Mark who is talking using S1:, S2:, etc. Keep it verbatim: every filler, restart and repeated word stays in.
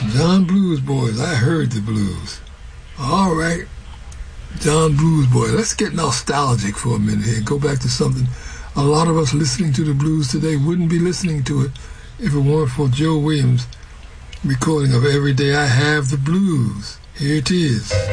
S1: John Blues Boys. I heard the blues. All right. John Blues Boy. Let's get nostalgic for a minute here. Go back to something a lot of us listening to the blues today wouldn't be listening to it if it weren't for Joe Williams' recording of Every Day I Have the Blues. Here it is.